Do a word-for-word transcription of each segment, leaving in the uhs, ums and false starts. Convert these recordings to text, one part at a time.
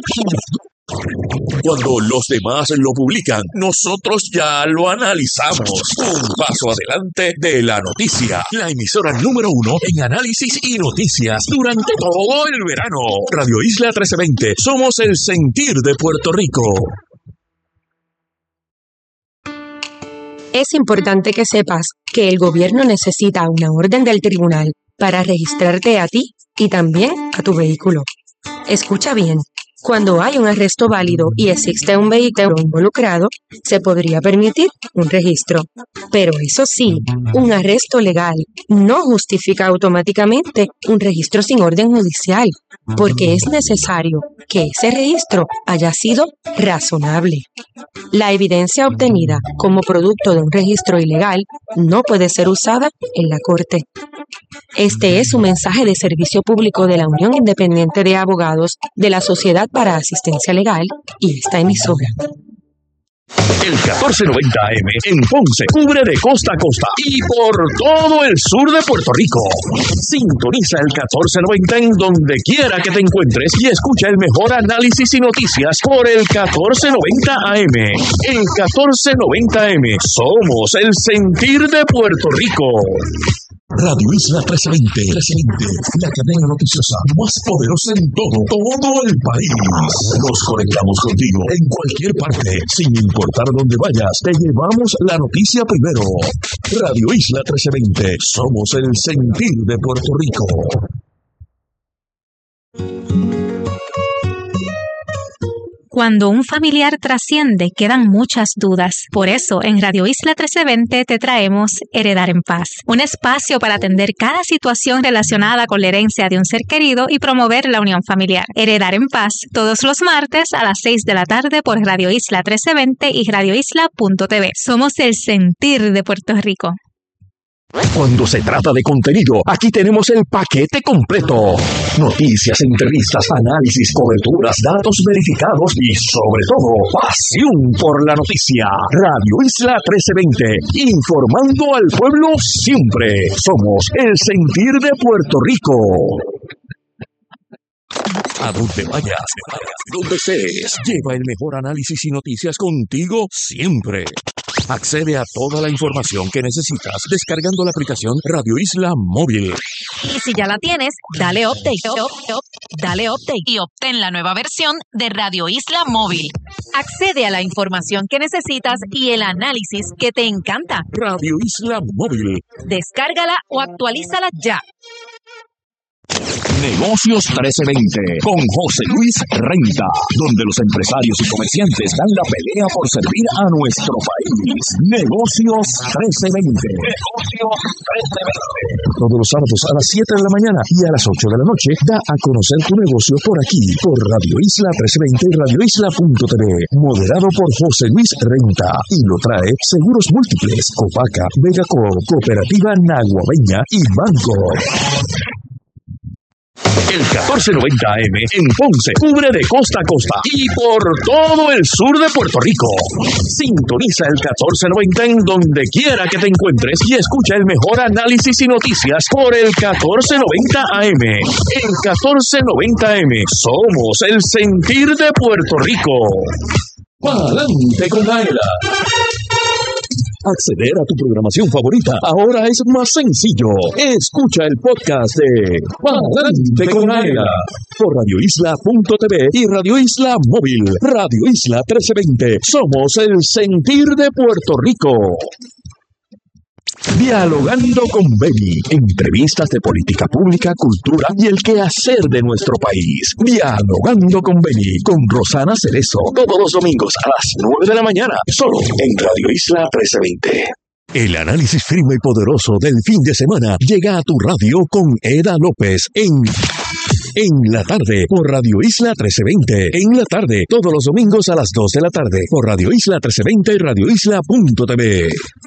Cuando los demás lo publican, nosotros ya lo analizamos. Un paso adelante de la noticia. La emisora número uno en análisis y noticias durante todo el verano. Radio Isla trece veinte. Somos el sentir de Puerto Rico. Es importante que sepas que el gobierno necesita una orden del tribunal para registrarte a ti y también a tu vehículo. Escucha bien. Cuando hay un arresto válido y existe un vehículo involucrado, se podría permitir un registro. Pero eso sí, un arresto legal no justifica automáticamente un registro sin orden judicial, porque es necesario que ese registro haya sido razonable. La evidencia obtenida como producto de un registro ilegal no puede ser usada en la corte. Este es un mensaje de servicio público de la Unión Independiente de Abogados de la Sociedad para Asistencia Legal y esta emisora. El catorce noventa A M en Ponce cubre de costa a costa y por todo el sur de Puerto Rico. Sintoniza el catorce noventa en donde quiera que te encuentres y escucha el mejor análisis y noticias por el catorce noventa A M. El catorce noventa A M. Somos el sentir de Puerto Rico. Radio Isla trece veinte, trece veinte, la cadena noticiosa más poderosa en todo, todo el país. Nos conectamos contigo en cualquier parte, sin importar dónde vayas, te llevamos la noticia primero. Radio Isla trece veinte, somos el sentir de Puerto Rico. Cuando un familiar trasciende, quedan muchas dudas. Por eso, en Radio Isla trece veinte te traemos Heredar en Paz, un espacio para atender cada situación relacionada con la herencia de un ser querido y promover la unión familiar. Heredar en Paz, todos los martes a las seis de la tarde por Radio Isla trece veinte y radio isla punto t v. Somos el sentir de Puerto Rico. Cuando se trata de contenido, aquí tenemos el paquete completo. Noticias, entrevistas, análisis, coberturas, datos verificados y, sobre todo, pasión por la noticia. Radio Isla trece veinte, informando al pueblo siempre. Somos el sentir de Puerto Rico. A donde vayas, donde estés, lleva el mejor análisis y noticias contigo siempre. Accede a toda la información que necesitas descargando la aplicación Radio Isla Móvil. Y si ya la tienes, dale update, dale update y obtén la nueva versión de Radio Isla Móvil. Accede a la información que necesitas y el análisis que te encanta. Radio Isla Móvil. Descárgala o actualízala ya. Negocios trece veinte con José Luis Renta, donde los empresarios y comerciantes dan la pelea por servir a nuestro país. Negocios trece veinte. Negocios trece veinte. Todos los sábados a las siete de la mañana y a las ocho de la noche da a conocer tu negocio por aquí, por Radio Isla trece veinte y radio isla punto t v. Moderado por José Luis Renta y lo trae Seguros Múltiples, Copaca, Vegaco, Cooperativa Naguabeña y Banco. El catorce noventa A M en Ponce cubre de costa a costa y por todo el sur de Puerto Rico. Sintoniza el catorce noventa en donde quiera que te encuentres y escucha el mejor análisis y noticias por el catorce noventa A M. El catorce noventa A M. Somos el sentir de Puerto Rico. ¡Pa'lante con Aela! Acceder a tu programación favorita ahora es más sencillo. Escucha el podcast de Pa'lante con Aela por radio isla punto t v y Radio Isla Móvil. Radio Isla trece veinte. Somos el sentir de Puerto Rico. Dialogando con Beni. Entrevistas de política pública, cultura y el quehacer de nuestro país. Dialogando con Beni. Con Rosana Cerezo. Todos los domingos a las nueve de la mañana. Solo en Radio Isla trece veinte. El análisis firme y poderoso del fin de semana llega a tu radio con Eda López en... En la tarde, por Radio Isla trece veinte. En la tarde, todos los domingos a las dos de la tarde, por Radio Isla trece veinte y radio isla punto t v.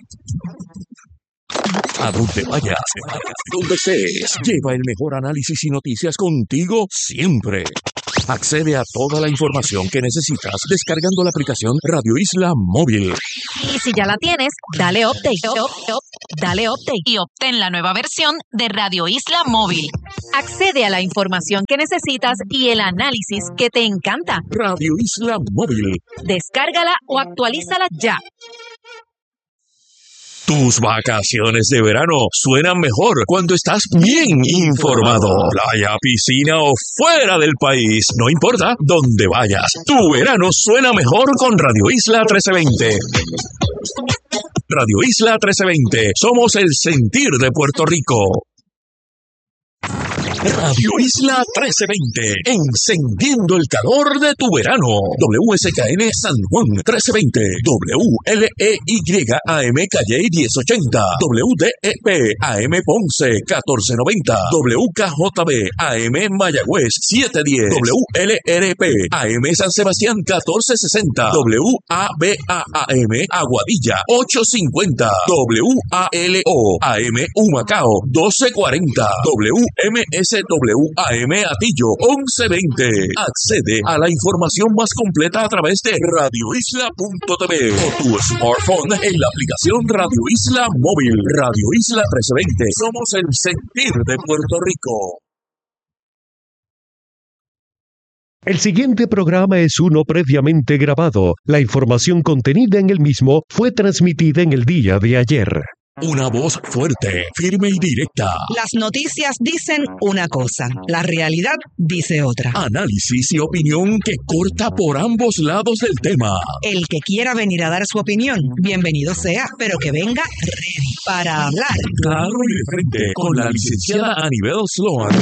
A donde vayas, donde estés, lleva el mejor análisis y noticias contigo siempre. Accede a toda la información que necesitas descargando la aplicación Radio Isla Móvil. Y si ya la tienes, dale update, up, up, dale update y obtén la nueva versión de Radio Isla Móvil. Accede a la información que necesitas y el análisis que te encanta. Radio Isla Móvil. Descárgala o actualízala ya. Tus vacaciones de verano suenan mejor cuando estás bien informado. Playa, piscina o fuera del país, no importa dónde vayas. Tu verano suena mejor con Radio Isla trece veinte. Radio Isla trece veinte. Somos el sentir de Puerto Rico. Radio Isla trece veinte, encendiendo el calor de tu verano. W S K N San Juan trece veinte, W L E Y A M Calle diez ochenta, W D E P A M Ponce catorce noventa, W K J B A M Mayagüez setecientos diez, W L R P A M San Sebastián catorce sesenta, W A B A A M Aguadilla ochocientos cincuenta, W A L O A M Humacao doce cuarenta, W M S W A M Atillo once veinte. Accede a la información más completa a través de radio isla punto t v o tu smartphone en la aplicación Radio Isla Móvil. Radio Isla trece veinte. Somos el sentir de Puerto Rico. El siguiente programa es uno previamente grabado. La información contenida en el mismo fue transmitida en el día de ayer. Una voz fuerte, firme y directa. Las noticias dicen una cosa, la realidad dice otra. Análisis y opinión que corta por ambos lados del tema. El que quiera venir a dar su opinión, bienvenido sea, pero que venga ready para hablar. Claro y de frente, con la licenciada Anibel Sloan.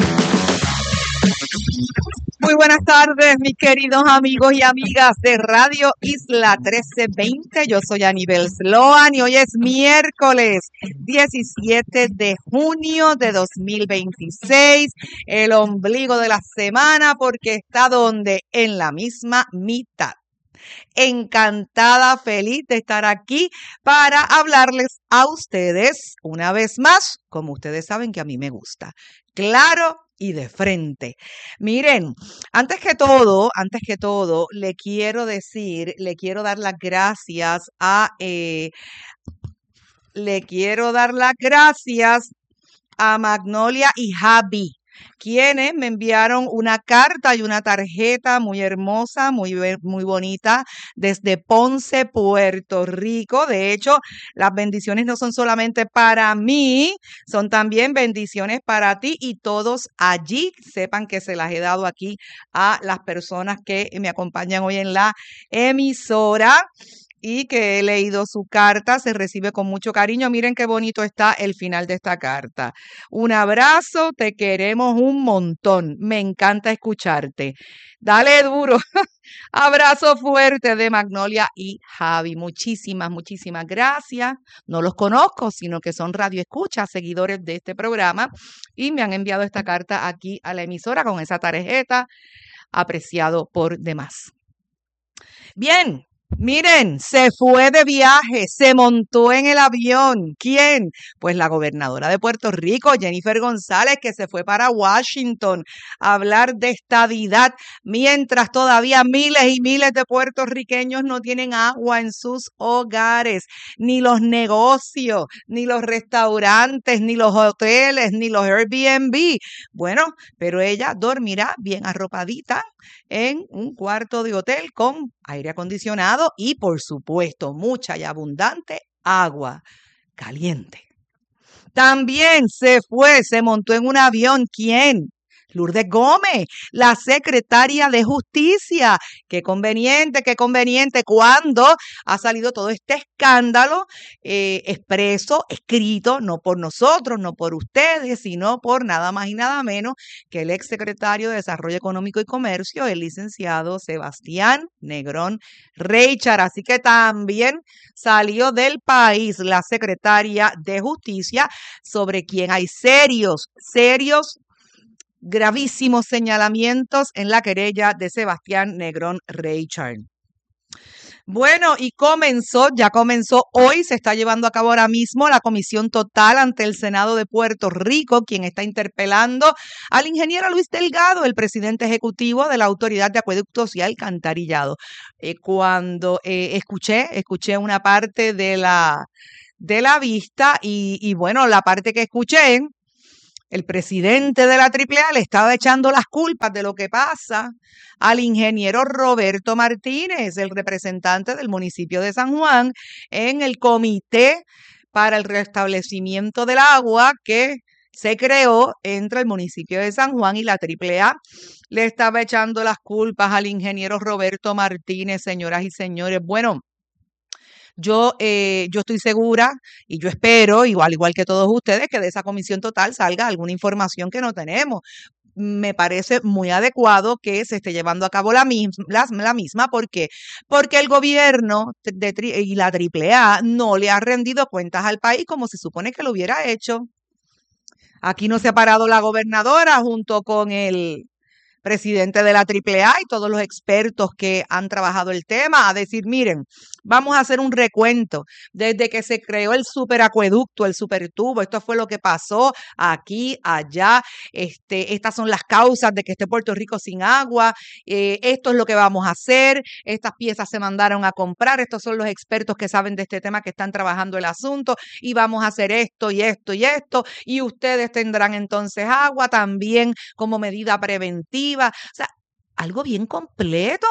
Muy buenas tardes, mis queridos amigos y amigas de Radio Isla trece veinte. Yo soy Anibel Sloan y hoy es miércoles diecisiete de junio de dos mil veintiséis, el ombligo de la semana, porque está donde en la misma mitad. Encantada, feliz de estar aquí para hablarles a ustedes una vez más, como ustedes saben que a mí me gusta. Claro y de frente. Miren, antes que todo, antes que todo, le quiero decir, le quiero dar las gracias a, eh, le quiero dar las gracias a Magnolia y Javi, quienes me enviaron una carta y una tarjeta muy hermosa, muy, muy bonita, desde Ponce, Puerto Rico. De hecho, las bendiciones no son solamente para mí, son también bendiciones para ti y todos allí. Sepan que se las he dado aquí a las personas que me acompañan hoy en la emisora y que he leído su carta, se recibe con mucho cariño. Miren qué bonito está el final de esta carta. Un abrazo, te queremos un montón, me encanta escucharte. Dale duro. Abrazo fuerte de Magnolia y Javi. Muchísimas, muchísimas gracias. No los conozco, sino que son radioescuchas, seguidores de este programa, y me han enviado esta carta aquí a la emisora con esa tarjeta, apreciado por demás. Bien. Miren, se fue de viaje, se montó en el avión. ¿Quién? Pues la gobernadora de Puerto Rico, Jennifer González, que se fue para Washington a hablar de estadidad, mientras todavía miles y miles de puertorriqueños no tienen agua en sus hogares, ni los negocios, ni los restaurantes, ni los hoteles, ni los Airbnb. Bueno, pero ella dormirá bien arropadita en un cuarto de hotel con aire acondicionado y, por supuesto, mucha y abundante agua caliente. También se fue, se montó en un avión. ¿Quién? Lourdes Gómez, la secretaria de Justicia. Qué conveniente, qué conveniente cuando ha salido todo este escándalo eh, expreso, escrito, no por nosotros, no por ustedes, sino por nada más y nada menos que el exsecretario de Desarrollo Económico y Comercio, el licenciado Sebastián Negrón Reichard. Así que también salió del país la secretaria de Justicia, sobre quien hay serios, serios gravísimos señalamientos en la querella de Sebastián Negrón Reichard. Bueno, y comenzó, ya comenzó hoy, se está llevando a cabo ahora mismo la comisión total ante el Senado de Puerto Rico, quien está interpelando al ingeniero Luis Delgado, el presidente ejecutivo de la Autoridad de Acueductos y Alcantarillado. Eh, cuando eh, escuché, escuché una parte de la, de la vista y, y bueno, la parte que escuché, el presidente de la Triple A le estaba echando las culpas de lo que pasa al ingeniero Roberto Martínez, el representante del municipio de San Juan, en el comité para el restablecimiento del agua que se creó entre el municipio de San Juan y la Triple A. Le estaba echando las culpas al ingeniero Roberto Martínez, señoras y señores. Bueno, Yo, eh, yo estoy segura y yo espero, igual, igual que todos ustedes, que de esa comisión total salga alguna información que no tenemos. Me parece muy adecuado que se esté llevando a cabo la misma, la, la misma. ¿Por qué? Porque el gobierno de, de, y la Triple A no le ha rendido cuentas al país como se supone que lo hubiera hecho. Aquí no se ha parado la gobernadora junto con el presidente de la Triple A y todos los expertos que han trabajado el tema, a decir, miren, vamos a hacer un recuento desde que se creó el superacueducto, el supertubo, esto fue lo que pasó aquí, allá, este, estas son las causas de que esté Puerto Rico sin agua, eh, esto es lo que vamos a hacer, estas piezas se mandaron a comprar, estos son los expertos que saben de este tema que están trabajando el asunto y vamos a hacer esto y esto y esto y ustedes tendrán entonces agua también como medida preventiva. O sea, algo bien completo.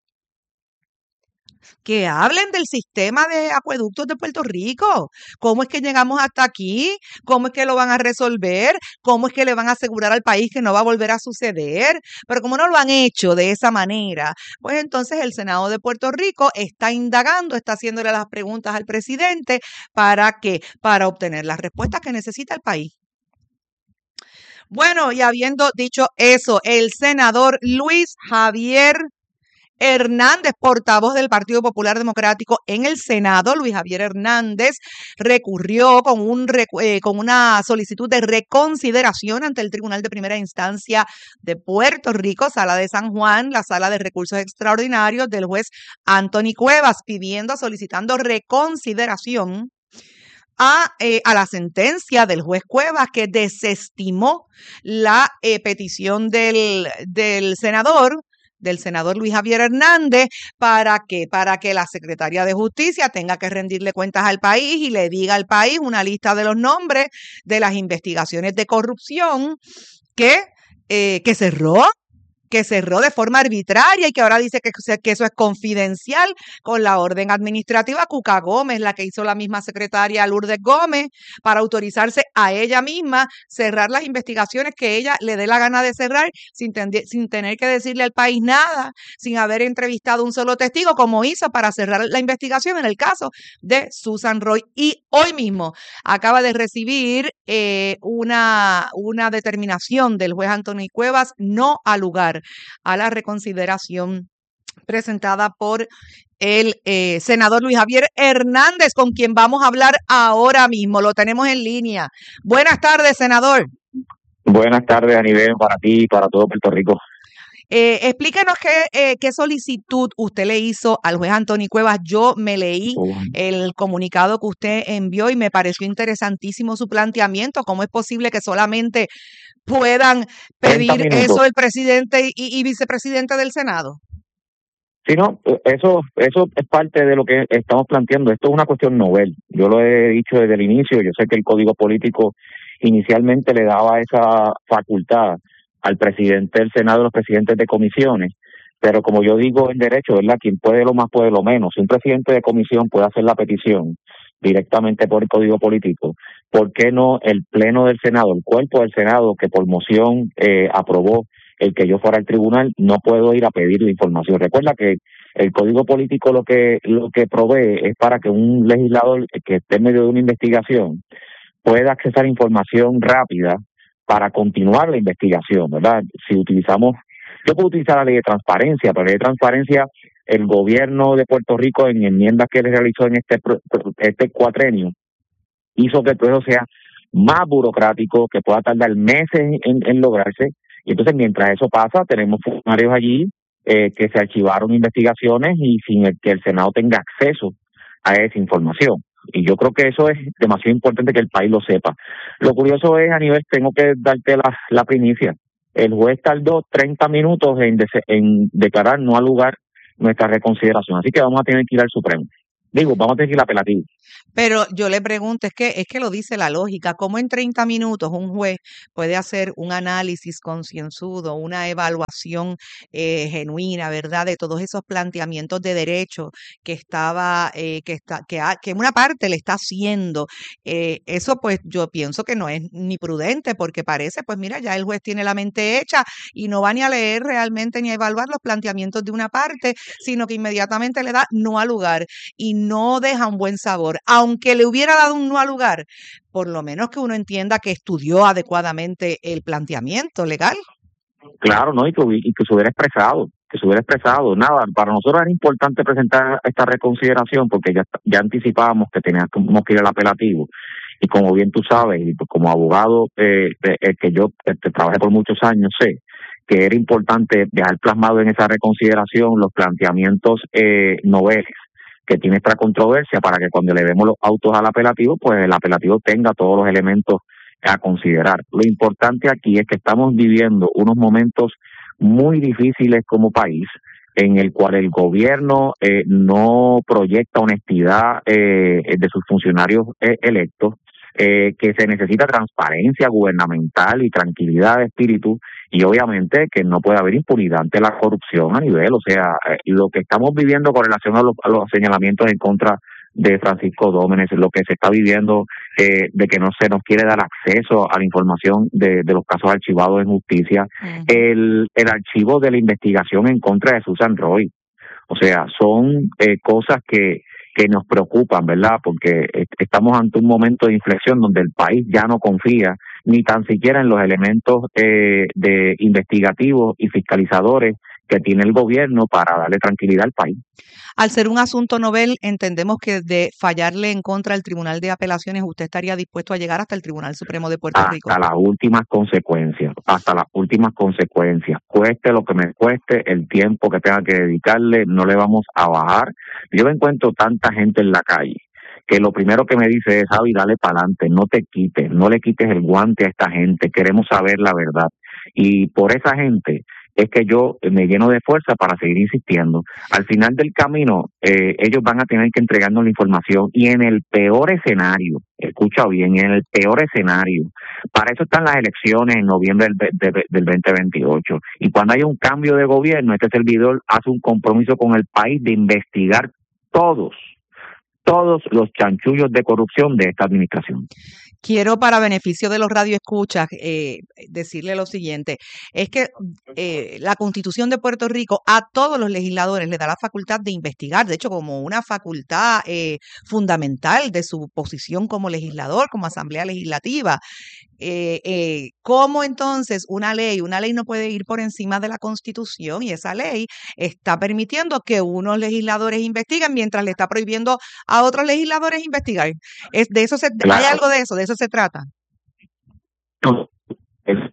Que hablen del sistema de acueductos de Puerto Rico. ¿Cómo es que llegamos hasta aquí? ¿Cómo es que lo van a resolver? ¿Cómo es que le van a asegurar al país que no va a volver a suceder? Pero como no lo han hecho de esa manera, pues entonces el Senado de Puerto Rico está indagando, está haciéndole las preguntas al presidente. ¿Para qué? Para obtener las respuestas que necesita el país. Bueno, y habiendo dicho eso, el senador Luis Javier Hernández, portavoz del Partido Popular Democrático en el Senado, Luis Javier Hernández, recurrió con, un, eh, con una solicitud de reconsideración ante el Tribunal de Primera Instancia de Puerto Rico, Sala de San Juan, la Sala de Recursos Extraordinarios del juez Anthony Cuevas, pidiendo, solicitando reconsideración A, eh, a la sentencia del juez Cuevas que desestimó la eh, petición del, del senador, del senador Luis Javier Hernández, ¿para qué? Para que la Secretaría de Justicia tenga que rendirle cuentas al país y le diga al país una lista de los nombres de las investigaciones de corrupción que, eh, que cerró. que cerró de forma arbitraria y que ahora dice que, que eso es confidencial con la orden administrativa Cuca Gómez, la que hizo la misma secretaria Lourdes Gómez, para autorizarse a ella misma cerrar las investigaciones que ella le dé la gana de cerrar sin, ten, sin tener que decirle al país nada, sin haber entrevistado un solo testigo, como hizo para cerrar la investigación en el caso de Susan Roy. Y hoy mismo acaba de recibir eh, una, una determinación del juez Anthony Cuevas no al lugar a la reconsideración presentada por el eh, senador Luis Javier Hernández, con quien vamos a hablar ahora mismo. Lo tenemos en línea. Buenas tardes, senador. Buenas tardes, a nivel para ti y para todo Puerto Rico. Eh, explíquenos qué, eh, qué solicitud usted le hizo al juez Anthony Cuevas. Yo me leí el comunicado que usted envió y me pareció interesantísimo su planteamiento. ¿Cómo es posible que solamente puedan pedir eso el presidente y, y vicepresidente del Senado? Sí, no, eso, eso es parte de lo que estamos planteando. Esto es una cuestión novel. Yo lo he dicho desde el inicio. Yo sé que el Código Político inicialmente le daba esa facultad al presidente del Senado, los presidentes de comisiones, pero como yo digo en derecho, ¿verdad? Quien puede lo más puede lo menos. Si un presidente de comisión puede hacer la petición directamente por el Código Político, ¿por qué no el Pleno del Senado, el cuerpo del Senado que por moción eh, aprobó el que yo fuera al tribunal, no puedo ir a pedir la información? Recuerda que el Código Político lo que lo que provee es para que un legislador que esté en medio de una investigación pueda accesar información rápida para continuar la investigación, ¿verdad? Si utilizamos, yo puedo utilizar la ley de transparencia, pero la ley de transparencia, el gobierno de Puerto Rico en enmiendas que le realizó en este este cuatrenio, hizo que el proceso sea más burocrático, que pueda tardar meses en, en lograrse, y entonces mientras eso pasa, tenemos funcionarios allí eh, que se archivaron investigaciones y sin el, que el Senado tenga acceso a esa información. Y yo creo que eso es demasiado importante que el país lo sepa. Lo curioso es, Aníbal, tengo que darte la, la primicia. El juez tardó treinta minutos en, de, en declarar no al lugar nuestra reconsideración. Así que vamos a tener que ir al Supremo. Digo, vamos a tener que ir al apelativo. Pero yo le pregunto, es que es que lo dice la lógica, ¿cómo en treinta minutos un juez puede hacer un análisis concienzudo, una evaluación eh, genuina, ¿verdad?, de todos esos planteamientos de derecho que estaba, eh, que está, que, ha- que una parte le está haciendo? Eh, eso pues yo pienso que no es ni prudente, porque parece, pues mira, ya el juez tiene la mente hecha y no va ni a leer realmente ni a evaluar los planteamientos de una parte, sino que inmediatamente le da no al lugar y no deja un buen sabor. Aunque le hubiera dado un no al lugar, por lo menos que uno entienda que estudió adecuadamente el planteamiento legal. Claro, ¿no? Y que, hubi- y que se hubiera expresado, que se hubiera expresado. Nada, para nosotros era importante presentar esta reconsideración porque ya, ya anticipábamos que teníamos que ir al apelativo. Y como bien tú sabes, y pues como abogado eh, eh, eh, que yo este, trabajé por muchos años, sé que era importante dejar plasmado en esa reconsideración los planteamientos eh, noveles que tiene esta controversia para que cuando le demos los autos al apelativo, pues el apelativo tenga todos los elementos a considerar. Lo importante aquí es que estamos viviendo unos momentos muy difíciles como país, en el cual el gobierno eh, no proyecta honestidad eh, de sus funcionarios eh, electos, eh, que se necesita transparencia gubernamental y tranquilidad de espíritu, y obviamente que no puede haber impunidad ante la corrupción a nivel, o sea, eh, lo que estamos viviendo con relación a los, a los señalamientos en contra de Francisco Dómenes, lo que se está viviendo eh, de que no se nos quiere dar acceso a la información de, de los casos archivados en justicia, Ujú. el, el archivo de la investigación en contra de Susan Roy. O sea, son eh, cosas que, que nos preocupan, ¿verdad? Porque est- estamos ante un momento de inflexión donde el país ya no confía ni tan siquiera en los elementos eh, de investigativos y fiscalizadores que tiene el gobierno para darle tranquilidad al país. Al ser un asunto novel, entendemos que de fallarle en contra al Tribunal de Apelaciones, usted estaría dispuesto a llegar hasta el Tribunal Supremo de Puerto Rico. Hasta las últimas consecuencias, hasta las últimas consecuencias, cueste lo que me cueste, el tiempo que tenga que dedicarle, no le vamos a bajar. Yo me encuentro tanta gente en la calle que lo primero que me dice es, Javi, dale para adelante, no te quites, no le quites el guante a esta gente, queremos saber la verdad. Y por esa gente es que yo me lleno de fuerza para seguir insistiendo. Al final del camino, eh, ellos van a tener que entregarnos la información y en el peor escenario, escucha bien, en el peor escenario, para eso están las elecciones en noviembre del, ve- de- del veinte veintiocho. Y cuando haya un cambio de gobierno, este servidor hace un compromiso con el país de investigar todos, todos los chanchullos de corrupción de esta administración. Quiero, para beneficio de los radioescuchas, eh, decirle lo siguiente. Es que eh, la Constitución de Puerto Rico a todos los legisladores le da la facultad de investigar, de hecho, como una facultad eh, fundamental de su posición como legislador, como Asamblea Legislativa. Eh, eh, ¿cómo entonces una ley, una ley no puede ir por encima de la Constitución? Y esa ley está permitiendo que unos legisladores investiguen mientras le está prohibiendo a otros legisladores investigar. Es de eso se, hay Claro. algo de eso, de eso se trata. Es-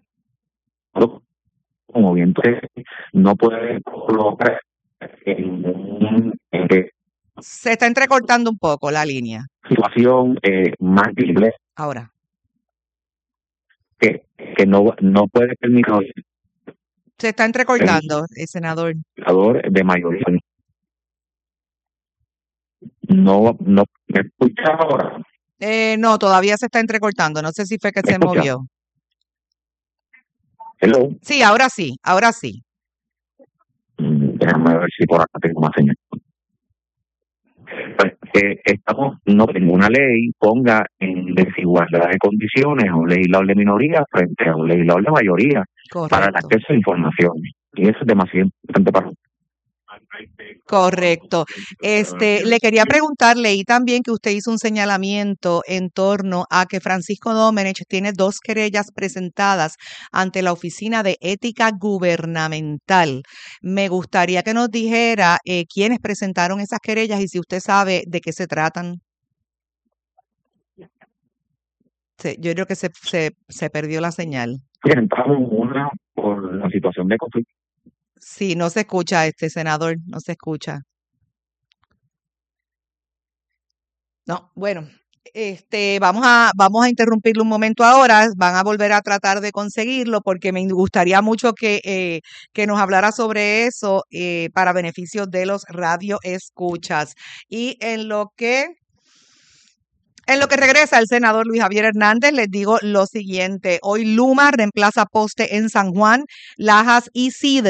como bien tú dices, no puede colocar en una Se está entrecortando un poco la línea. situación eh, más visible Ahora, que, que no, no puede permitir se está entrecortando, eh, senador. un legislador de mayoría. No, no, ¿me escucha ahora? Eh, no, todavía se está entrecortando. No sé si fue que ¿Me se escucha? movió. Hello. Sí, ahora sí, ahora sí. Mm, Déjame ver si por acá tengo más señal. Pues, eh, estamos, no ninguna ley ponga en desigualdad de condiciones a un legislador de minoría frente a un legislador de mayoría para el Correcto. acceso a información. Y eso es demasiado importante para Correcto. Este, le quería preguntar, leí también que usted hizo un señalamiento en torno a que Francisco Domenech tiene dos querellas presentadas ante la Oficina de Ética Gubernamental. Me gustaría que nos dijera eh, quiénes presentaron esas querellas y si usted sabe de qué se tratan. Sí, yo creo que se, se, se perdió la señal. Presentamos una por la situación de conflicto. Sí, no se escucha este senador, no se escucha. No, bueno, este, vamos a, vamos a interrumpirlo un momento ahora, van a volver a tratar de conseguirlo porque me gustaría mucho que, eh, que nos hablara sobre eso eh, para beneficio de los radioescuchas. Y en lo que... En lo que regresa el senador Luis Javier Hernández, les digo lo siguiente. Hoy Luma reemplaza poste en San Juan, Lajas y Sidra.